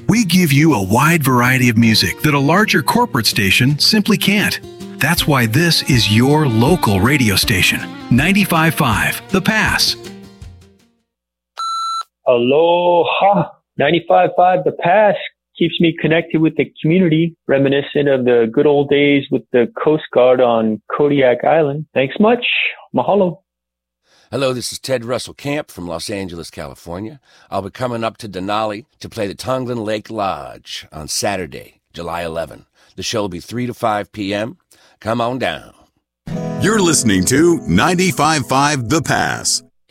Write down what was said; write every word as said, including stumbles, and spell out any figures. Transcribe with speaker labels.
Speaker 1: We give you a wide variety of music that a larger corporate station simply can't. That's why this is your local radio station. ninety-five point five The Pass.
Speaker 2: Aloha. ninety-five point five The Pass keeps me connected with the community, reminiscent of the good old days with the Coast Guard on Kodiak Island. Thanks much. Mahalo.
Speaker 3: Hello, this is Ted Russell Camp from Los Angeles, California. I'll be coming up to Denali to play the Tonglin Lake Lodge on Saturday, July eleventh. The show will be three to five p.m. Come on down.
Speaker 4: You're listening to ninety-five point five The Pass.